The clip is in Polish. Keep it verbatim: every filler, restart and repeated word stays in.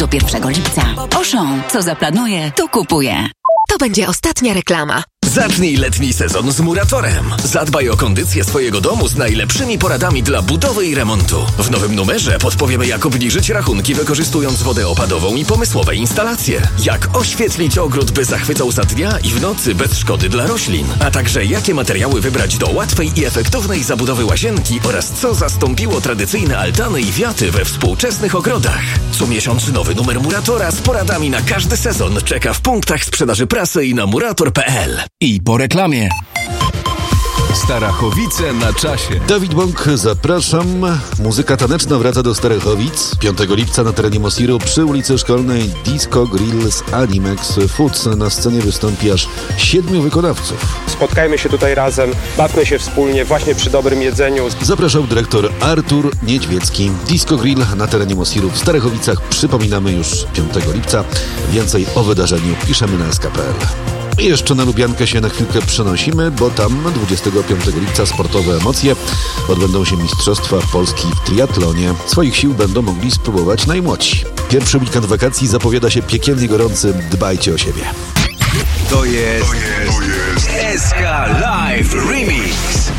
Do pierwszego lipca. Auchan, co zaplanuje, to kupuje. To będzie ostatnia reklama. Zacznij letni sezon z Muratorem. Zadbaj o kondycję swojego domu z najlepszymi poradami dla budowy i remontu. W nowym numerze podpowiemy, jak obniżyć rachunki, wykorzystując wodę opadową i pomysłowe instalacje. Jak oświetlić ogród, by zachwycał za dnia i w nocy bez szkody dla roślin. A także jakie materiały wybrać do łatwej i efektownej zabudowy łazienki oraz co zastąpiło tradycyjne altany i wiaty we współczesnych ogrodach. Co miesiąc nowy numer Muratora z poradami na każdy sezon czeka w punktach sprzedaży prasy i na murator kropka p l. I po reklamie. Starachowice na czasie. Dawid Bąk, zapraszam. Muzyka taneczna wraca do Starachowic. piątego lipca na terenie Mosiru przy ulicy Szkolnej Disco Grill z Animex Foods. Na scenie wystąpi aż siedmiu wykonawców. Spotkajmy się tutaj razem, bawmy się wspólnie właśnie przy dobrym jedzeniu. Zapraszał dyrektor Artur Niedźwiecki. Disco Grill na terenie Mosiru w Starachowicach. Przypominamy już piątego lipca. Więcej o wydarzeniu piszemy na s k kropka p l. I jeszcze na Lubiankę się na chwilkę przenosimy, bo tam dwudziestego piątego lipca sportowe emocje. Odbędą się Mistrzostwa Polski w triatlonie. Swoich sił będą mogli spróbować najmłodsi. Pierwszy weekend wakacji zapowiada się piekielnie gorący. Dbajcie o siebie. To jest, to jest S K Live Remix.